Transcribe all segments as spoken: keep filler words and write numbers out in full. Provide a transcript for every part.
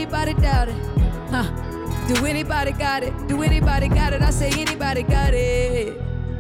anybody doubt it? Huh? Do anybody got it? Do anybody got it? I say anybody got it.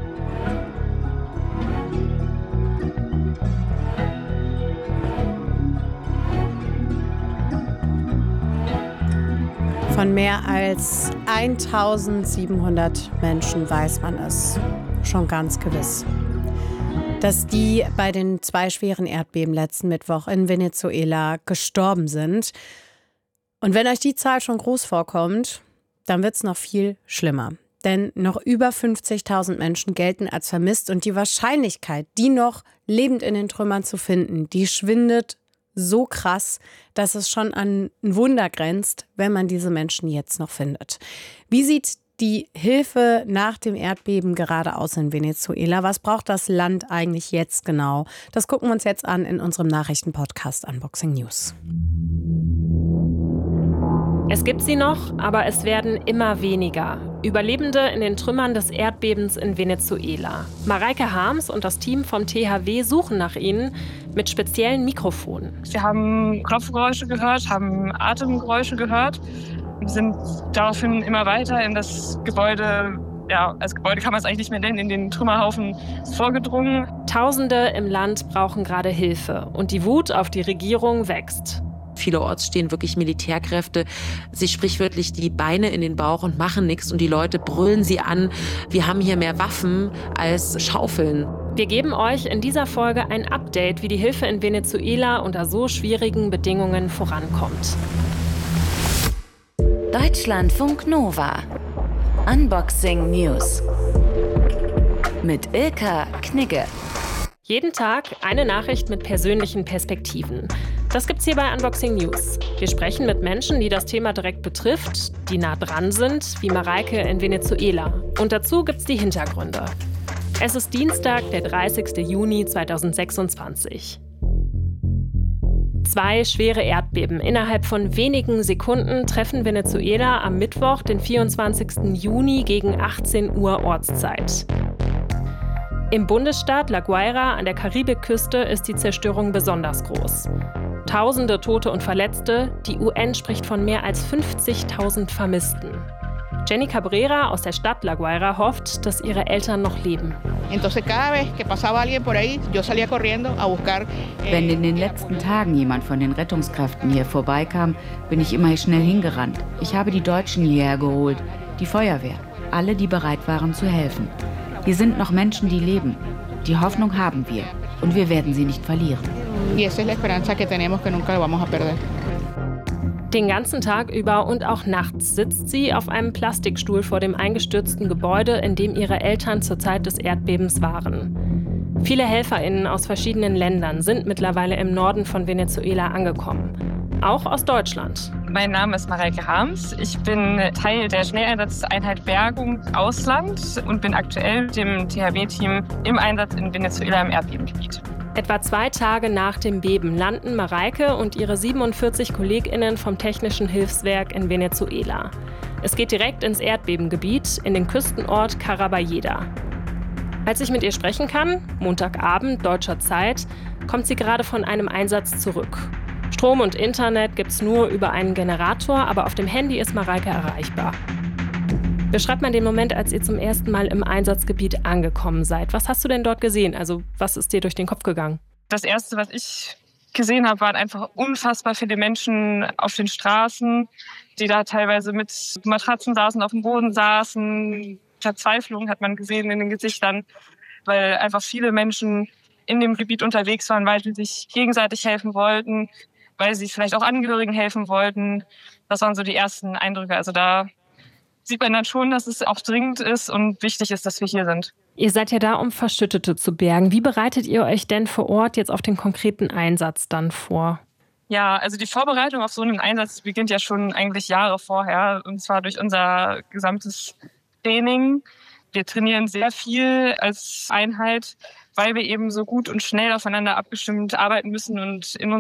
Von mehr als eintausendsiebenhundert Menschen weiß man es schon ganz gewiss, dass die bei den zwei schweren Erdbeben letzten Mittwoch in Venezuela gestorben sind. Und wenn euch die Zahl schon groß vorkommt, dann wird es noch viel schlimmer. Denn noch über fünfzigtausend Menschen gelten als vermisst und die Wahrscheinlichkeit, die noch lebend in den Trümmern zu finden, die schwindet so krass, dass es schon an ein Wunder grenzt, wenn man diese Menschen jetzt noch findet. Wie sieht die Hilfe nach dem Erdbeben gerade aus in Venezuela? Was braucht das Land eigentlich jetzt genau? Das gucken wir uns jetzt an in unserem Nachrichtenpodcast Unboxing News. Es gibt sie noch, aber es werden immer weniger. Überlebende in den Trümmern des Erdbebens in Venezuela. Mareike Harms und das Team vom T H W suchen nach ihnen mit speziellen Mikrofonen. Wir haben Klopfgeräusche gehört, haben Atemgeräusche gehört. Wir sind daraufhin immer weiter in das Gebäude, ja, als Gebäude kann man es eigentlich nicht mehr nennen, in den Trümmerhaufen vorgedrungen. Tausende im Land brauchen gerade Hilfe und die Wut auf die Regierung wächst. Vielerorts stehen wirklich Militärkräfte, sich sprichwörtlich die Beine in den Bauch und machen nichts. Und die Leute brüllen sie an, wir haben hier mehr Waffen als Schaufeln. Wir geben euch in dieser Folge ein Update, wie die Hilfe in Venezuela unter so schwierigen Bedingungen vorankommt. Deutschlandfunk Nova. Unboxing News. Mit Ilka Knigge. Jeden Tag eine Nachricht mit persönlichen Perspektiven. Das gibt's hier bei Unboxing News. Wir sprechen mit Menschen, die das Thema direkt betrifft, die nah dran sind, wie Mareike in Venezuela. Und dazu gibt's die Hintergründe. Es ist Dienstag, der dreißigster Juni zweitausendsechsundzwanzig. Zwei schwere Erdbeben innerhalb von wenigen Sekunden treffen Venezuela am Mittwoch, den vierundzwanzigsten Juni gegen achtzehn Uhr Ortszeit. Im Bundesstaat La Guaira an der Karibikküste ist die Zerstörung besonders groß. Tausende Tote und Verletzte, die U N spricht von mehr als fünfzigtausend Vermissten. Jenny Cabrera aus der Stadt La Guaira hofft, dass ihre Eltern noch leben. Wenn in den letzten Tagen jemand von den Rettungskräften hier vorbeikam, bin ich immer schnell hingerannt. Ich habe die Deutschen hierher geholt, die Feuerwehr, alle, die bereit waren zu helfen. Hier sind noch Menschen, die leben. Die Hoffnung haben wir und wir werden sie nicht verlieren. Den ganzen Tag über und auch nachts sitzt sie auf einem Plastikstuhl vor dem eingestürzten Gebäude, in dem ihre Eltern zur Zeit des Erdbebens waren. Viele HelferInnen aus verschiedenen Ländern sind mittlerweile im Norden von Venezuela angekommen. Auch aus Deutschland. Mein Name ist Mareike Harms. Ich bin Teil der Schnelleinsatzeinheit Bergung Ausland und bin aktuell mit dem T H W-Team im Einsatz in Venezuela im Erdbebengebiet. Etwa zwei Tage nach dem Beben landen Mareike und ihre siebenundvierzig KollegInnen vom Technischen Hilfswerk in Venezuela. Es geht direkt ins Erdbebengebiet, in den Küstenort Caraballeda. Als ich mit ihr sprechen kann, Montagabend deutscher Zeit, kommt sie gerade von einem Einsatz zurück. Strom und Internet gibt's nur über einen Generator, aber auf dem Handy ist Mareike erreichbar. Beschreib mal den Moment, als ihr zum ersten Mal im Einsatzgebiet angekommen seid. Was hast du denn dort gesehen? Also, was ist dir durch den Kopf gegangen? Das Erste, was ich gesehen habe, waren einfach unfassbar viele Menschen auf den Straßen, die da teilweise mit Matratzen saßen, auf dem Boden saßen. Verzweiflung hat man gesehen in den Gesichtern, weil einfach viele Menschen in dem Gebiet unterwegs waren, weil sie sich gegenseitig helfen wollten, weil sie vielleicht auch Angehörigen helfen wollten. Das waren so die ersten Eindrücke. Also da sieht man dann schon, dass es auch dringend ist und wichtig ist, dass wir hier sind. Ihr seid ja da, um Verschüttete zu bergen. Wie bereitet ihr euch denn vor Ort jetzt auf den konkreten Einsatz dann vor? Ja, also die Vorbereitung auf so einen Einsatz beginnt ja schon eigentlich Jahre vorher. Und zwar durch unser gesamtes Training. Wir trainieren sehr viel als Einheit, weil wir eben so gut und schnell aufeinander abgestimmt arbeiten müssen und in